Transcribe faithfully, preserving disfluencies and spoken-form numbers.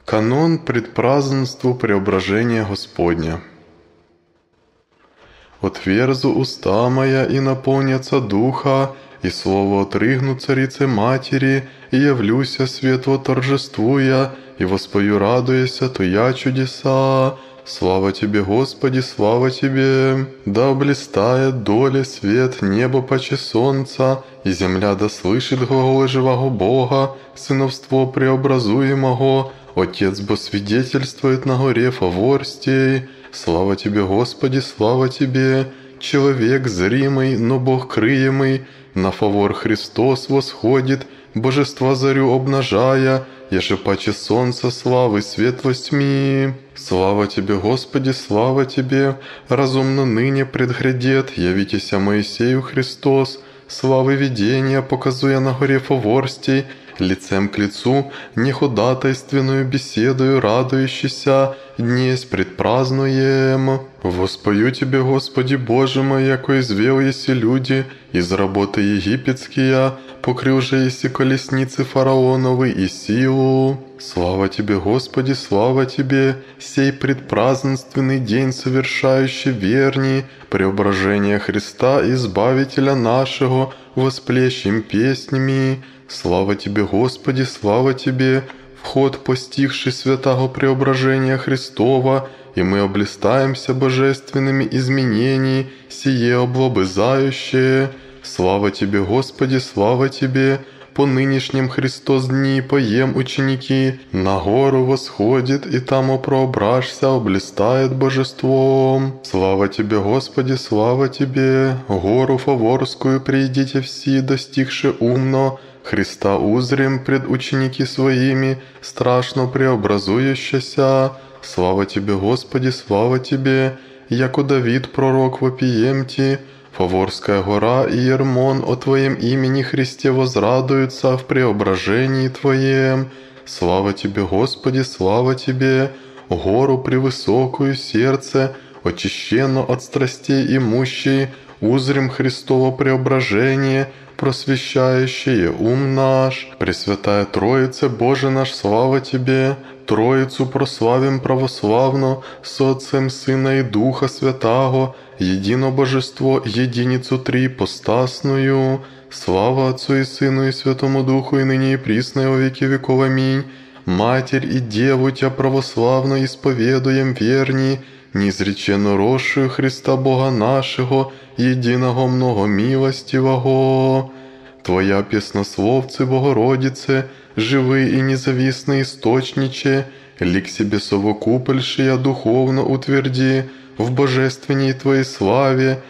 Канон предпразднству Преображения Господня. «Отверзу уста моя, и наполнятся духа, и слово отрыгну царице матери, и явлюся светло торжествуя, и воспою радуяся, то я чудеса. Слава Тебе, Господи, слава Тебе! Да блистает доля свет, небо паче солнца, и земля да слышит глаголы живого Бога, сыновство преобразуемого. Отец бо свидетельствует на горе Фаворстей. Слава Тебе, Господи, слава Тебе! Человек зримый, но Бог крыемый, на Фавор Христос восходит, божества зарю обнажая, еже паче солнца славы светлость тьми. Слава Тебе, Господи, слава Тебе! Разумно ныне предгрядет, явитеся Моисею Христос, славы видения показуя на горе Фаворстей, лицем к лицу, неходатайственную беседою радующийся, днесь предпразднуем. Воспою Тебе, Господи Боже мой, яко извел еси люди, из работы египетские, покрыл же еси колесницы фараоновы и силу. Слава Тебе, Господи, слава Тебе, сей предпразднственный день совершающий верни, преображение Христа, Избавителя нашего, восплещем песнями. Слава Тебе, Господи, слава Тебе, вход постигший святого преображения Христова, и мы облистаемся божественными изменениями, сие облобызающее. Слава Тебе, Господи, слава Тебе, по нынешнем Христос дни поем ученики, на гору восходит, и там опроображься, облистает божеством. Слава Тебе, Господи, слава Тебе, гору Фаворскую придите все, достигши умно, Христа узрим пред ученики своими, страшно преобразующаяся. Слава Тебе, Господи, слава Тебе, яко Давид пророк вопиемти, Фаворская гора и Ермон о Твоем имени Христе возрадуются в преображении Твоем. Слава Тебе, Господи, слава Тебе, гору превысокую сердце, очищенно от страстей имущей, узрим Христово преображение, просвещающее ум наш. Пресвятая Троице, Боже наш, слава Тебе! Троицу прославим православно, с Отцем, Сына и Духа Святаго, едино Божество, единицу трипостасную. Слава Отцу и Сыну и Святому Духу, и ныне и присно, и во веки веков. Аминь. Матерь и Деву Тя православно исповедуем верни, неизреченно росшую Христа Бога нашего, единого многомилостивого. Твоя песнословцы, Богородице, живый и независный источниче, лик себе совокупольшия духовно утверди в божественней Твоей славе,